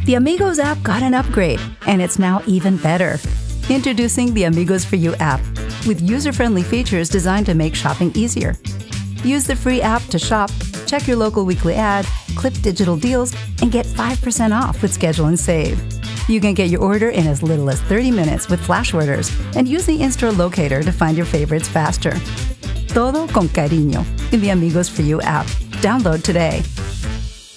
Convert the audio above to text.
The Amigos app got an upgrade, and it's now even better. Introducing the Amigos for You app, with user-friendly features designed to make shopping easier. Use the free app to shop, check your local weekly ad, clip digital deals, and get 5% off with Schedule and Save. You can get your order in as little as 30 minutes with flash orders, and use the in-store locator to find your favorites faster. Todo con cariño in the Amigos for You app. Download today.